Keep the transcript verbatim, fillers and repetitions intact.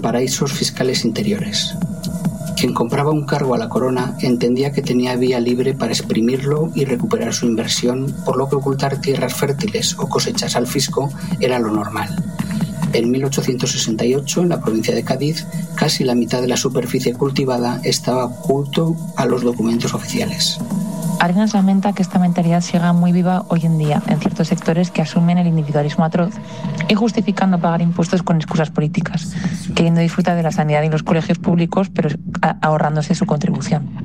paraísos fiscales interiores. Quien compraba un cargo a la corona entendía que tenía vía libre para exprimirlo y recuperar su inversión, por lo que ocultar tierras fértiles o cosechas al fisco era lo normal. En mil ochocientos sesenta y ocho, en la provincia de Cádiz, casi la mitad de la superficie cultivada estaba oculto a los documentos oficiales. Arenas lamenta que esta mentalidad siga muy viva hoy en día en ciertos sectores que asumen el individualismo atroz y justificando pagar impuestos con excusas políticas, queriendo disfrutar de la sanidad y los colegios públicos, pero ahorrándose su contribución.